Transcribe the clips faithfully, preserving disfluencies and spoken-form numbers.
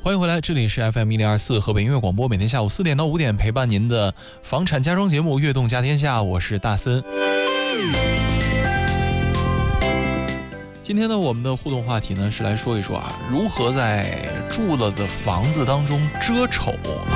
欢迎回来，这里是 F M 一零二四河北音乐广播，每天下午四点到五点陪伴您的房产家装节目《悦动家天下》，我是大森。今天呢，我们的互动话题呢是来说一说啊，如何在住了的房子当中遮丑啊。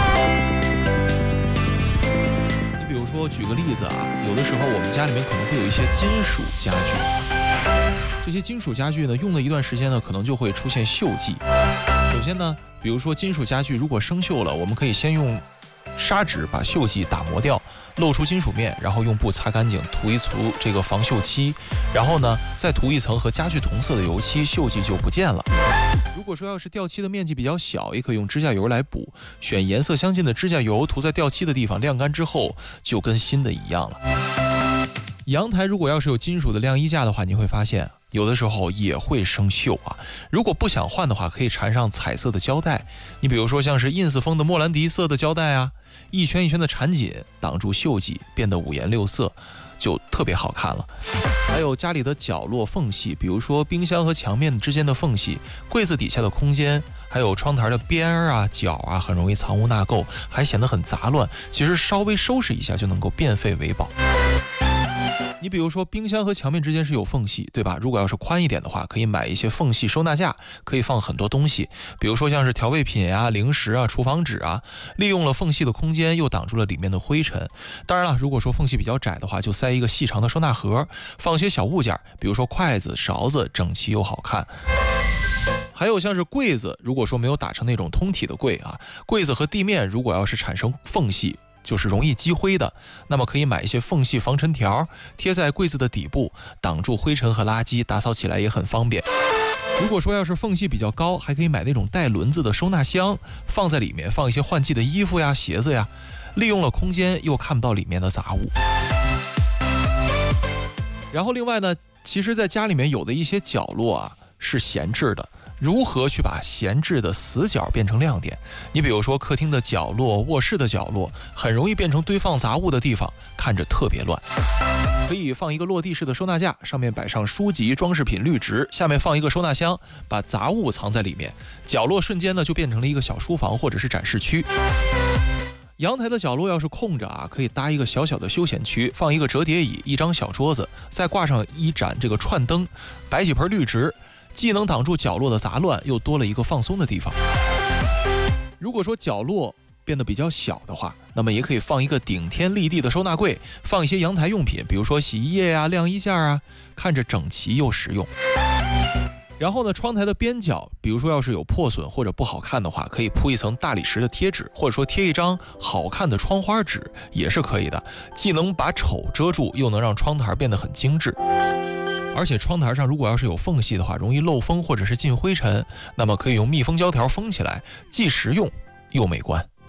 你比如说，举个例子啊，有的时候我们家里面可能会有一些金属家具，这些金属家具呢，用了一段时间呢，可能就会出现锈迹。首先呢，比如说金属家具如果生锈了，我们可以先用砂纸把锈迹打磨掉，露出金属面，然后用布擦干净，涂一涂这个防锈漆，然后呢再涂一层和家具同色的油漆，锈迹就不见了。如果说要是掉漆的面积比较小，也可以用指甲油来补，选颜色相近的指甲油涂在掉漆的地方，晾干之后就跟新的一样了。阳台如果要是有金属的晾衣架的话，你会发现有的时候也会生锈啊。如果不想换的话，可以缠上彩色的胶带，你比如说像是 ins 风的莫兰迪色的胶带啊，一圈一圈的缠紧，挡住锈迹，变得五颜六色，就特别好看了。还有家里的角落缝隙，比如说冰箱和墙面之间的缝隙，柜子底下的空间，还有窗台的边儿啊、角啊，很容易藏污纳垢，还显得很杂乱。其实稍微收拾一下就能够变废为宝。你比如说冰箱和墙面之间是有缝隙，对吧？如果要是宽一点的话，可以买一些缝隙收纳架，可以放很多东西，比如说像是调味品啊、零食啊、厨房纸啊，利用了缝隙的空间，又挡住了里面的灰尘。当然了，如果说缝隙比较窄的话，就塞一个细长的收纳盒，放些小物件，比如说筷子、勺子，整齐又好看。还有像是柜子，如果说没有打成那种通体的柜啊，柜子和地面如果要是产生缝隙，就是容易积灰的，那么可以买一些缝隙防尘条，贴在柜子的底部，挡住灰尘和垃圾，打扫起来也很方便。如果说要是缝隙比较高，还可以买那种带轮子的收纳箱，放在里面放一些换季的衣服呀、鞋子呀，利用了空间又看不到里面的杂物。然后另外呢，其实在家里面有的一些角落啊是闲置的，如何去把闲置的死角变成亮点？你比如说客厅的角落、卧室的角落，很容易变成堆放杂物的地方，看着特别乱。可以放一个落地式的收纳架，上面摆上书籍、装饰品、绿植，下面放一个收纳箱，把杂物藏在里面，角落瞬间呢就变成了一个小书房或者是展示区。阳台的角落要是空着啊，可以搭一个小小的休闲区，放一个折叠椅、一张小桌子，再挂上一盏这个串灯，摆几盆绿植，既能挡住角落的杂乱，又多了一个放松的地方。如果说角落变得比较小的话，那么也可以放一个顶天立地的收纳柜，放一些阳台用品，比如说洗衣液啊、晾衣架啊，看着整齐又实用。然后呢，窗台的边角，比如说要是有破损或者不好看的话，可以铺一层大理石的贴纸，或者说贴一张好看的窗花纸也是可以的，既能把丑遮住，又能让窗台变得很精致。而且窗台上如果要是有缝隙的话，容易漏风或者是进灰尘，那么可以用密封胶条封起来，既实用又美观。